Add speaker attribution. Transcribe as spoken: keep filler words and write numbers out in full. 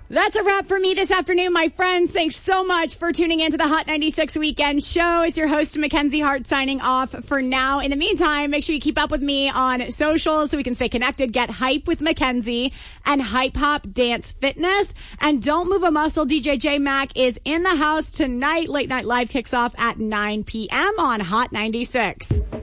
Speaker 1: That's a wrap for me this afternoon, my friends. Thanks so much for tuning in to the Hot ninety-six Weekend Show. It's your host, Mackenzie Hart, signing off for now. In the meantime, make sure you keep up with me on social so we can stay connected. Get Hype with Mackenzie and Hype Hop Dance Fitness. And don't move a muscle. D J J Mac is in the house tonight. Late Night Live kicks off at nine p.m. on Hot ninety-six.